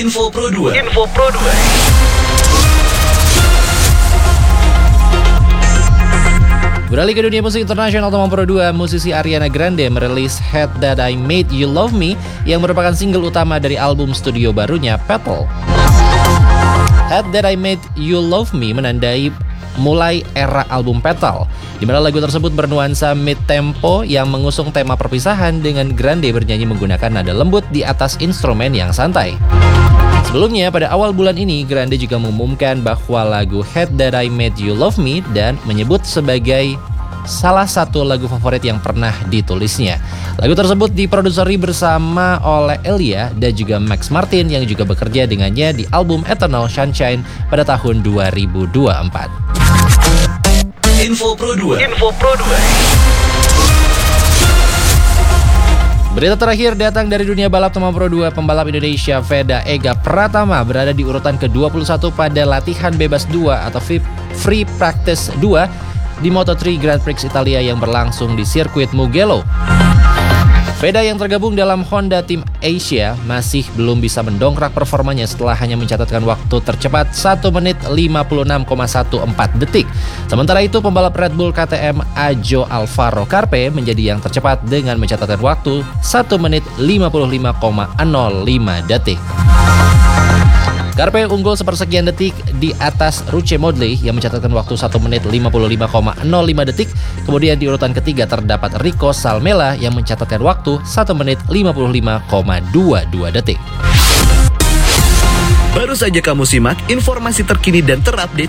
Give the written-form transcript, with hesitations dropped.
Info Pro 2. Beralih ke dunia musik internasional, Tomang Pro 2, musisi Ariana Grande merilis Head That I Made You Love Me yang merupakan single utama dari album studio barunya Petal. Head That I Made You Love Me menandai mulai era album Petal, di mana lagu tersebut bernuansa mid-tempo yang mengusung tema perpisahan dengan Grande bernyanyi menggunakan nada lembut di atas instrumen yang santai. Sebelumnya, pada awal bulan ini, Grande juga mengumumkan bahwa lagu Head That I Made You Love Me dan menyebut sebagai salah satu lagu favorit yang pernah ditulisnya. Lagu tersebut diproduseri bersama oleh Elia dan juga Max Martin yang juga bekerja dengannya di album Eternal Sunshine pada tahun 2024. Info Pro 2. Berita terakhir datang dari dunia balap, Tomang Pro 2. Pembalap Indonesia Veda Ega Pratama berada di urutan ke-21 pada latihan bebas 2 atau Free Practice 2 di Moto3 Grand Prix Italia yang berlangsung di sirkuit Mugello. Veda yang tergabung dalam Honda Team Asia masih belum bisa mendongkrak performanya setelah hanya mencatatkan waktu tercepat 1 menit 56,14 detik. Sementara itu, pembalap Red Bull KTM Ajo Alvaro Carpe menjadi yang tercepat dengan mencatatkan waktu 1 menit 55,05 detik. Carpe unggul sepersekian detik di atas Ruche Modley yang mencatatkan waktu 1 menit 55,05 detik. Kemudian di urutan ketiga terdapat Rico Salmela yang mencatatkan waktu 1 menit 55,22 detik. Baru saja kamu simak informasi terkini dan terupdate